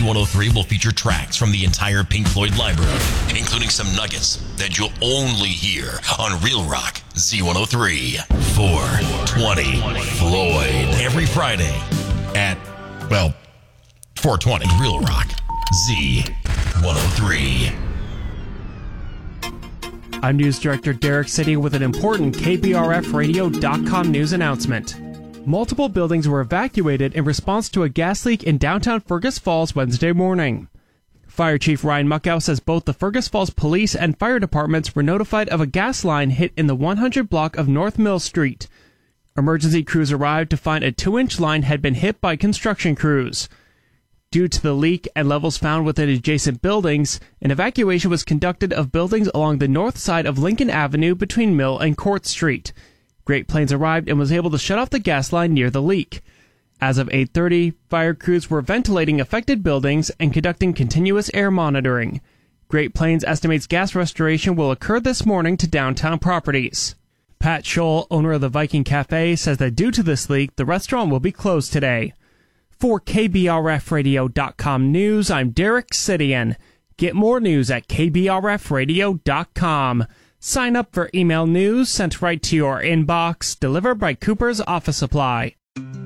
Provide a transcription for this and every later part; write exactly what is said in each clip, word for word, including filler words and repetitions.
Z one oh three will feature tracks from the entire Pink Floyd library, including some nuggets that you'll only hear on Real Rock Z one oh three. four twenty Floyd. Every Friday at, well, four twenty Real Rock Z one oh three. I'm News Director Derek City with an important K B R F radio dot com news announcement. Multiple buildings were evacuated in response to a gas leak in downtown Fergus Falls Wednesday morning. Fire Chief Ryan Muckow says both the Fergus Falls Police and Fire Departments were notified of a gas line hit in the one hundred block of North Mill Street. Emergency crews arrived to find a two-inch line had been hit by construction crews. Due to the leak and levels found within adjacent buildings, an evacuation was conducted of buildings along the north side of Lincoln Avenue between Mill and Court Street. Great Plains arrived and was able to shut off the gas line near the leak. As of eight thirty, fire crews were ventilating affected buildings and conducting continuous air monitoring. Great Plains estimates gas restoration will occur this morning to downtown properties. Pat Scholl, owner of the Viking Cafe, says that due to this leak, the restaurant will be closed today. For K B R F radio dot com news, I'm Derek Sidian. Get more news at K B R F radio dot com. Sign up for email news sent right to your inbox, delivered by Cooper's Office Supply.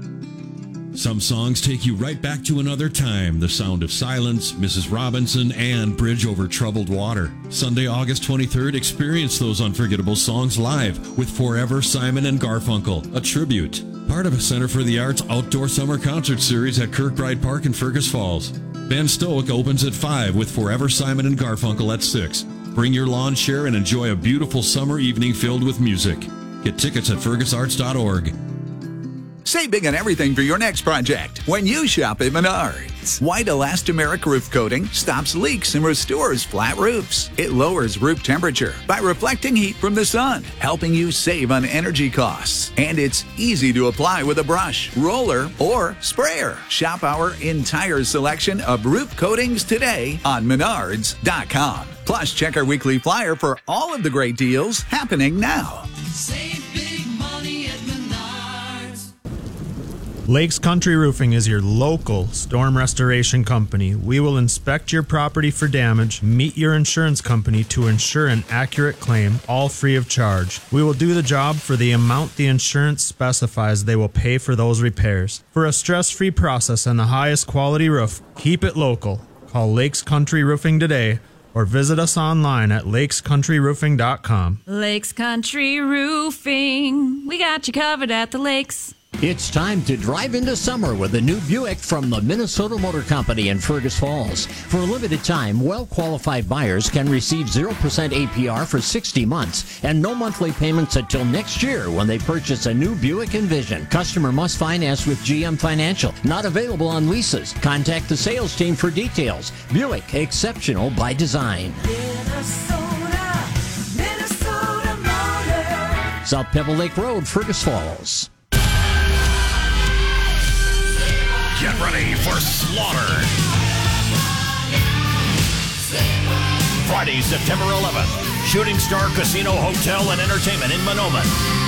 Some songs take you right back to another time. The Sound of Silence, Missus Robinson, and Bridge Over Troubled Water. Sunday, August twenty-third, experience those unforgettable songs live with Forever Simon and Garfunkel, a tribute. Part of a Center for the Arts outdoor summer concert series at Kirkbride Park in Fergus Falls. Ben Stoic opens at five with Forever Simon and Garfunkel at six. Bring your lawn chair and enjoy a beautiful summer evening filled with music. Get tickets at fergus arts dot org. Save big on everything for your next project when you shop at Menards. White elastomeric roof coating stops leaks and restores flat roofs. It lowers roof temperature by reflecting heat from the sun, helping you save on energy costs. And it's easy to apply with a brush, roller, or sprayer. Shop our entire selection of roof coatings today on menards dot com. Plus, check our weekly flyer for all of the great deals happening now. Save big money at Menards. Lakes Country Roofing is your local storm restoration company. We will inspect your property for damage, meet your insurance company to ensure an accurate claim, all free of charge. We will do the job for the amount the insurance specifies they will pay for those repairs. For a stress-free process and the highest quality roof, keep it local. Call Lakes Country Roofing today or visit us online at lakes country roofing dot com. Lakes Country Roofing. We got you covered at the lakes. It's time to drive into summer with a new Buick from the Minnesota Motor Company in Fergus Falls. For a limited time, well-qualified buyers can receive zero percent A P R for sixty months and no monthly payments until next year when they purchase a new Buick Envision. Customer must finance with G M Financial. Not available on leases. Contact the sales team for details. Buick, exceptional by design. Minnesota, Minnesota Motor. South Pebble Lake Road, Fergus Falls. Get ready for slaughter. Friday, September eleventh. Shooting Star Casino Hotel and Entertainment in Monoman.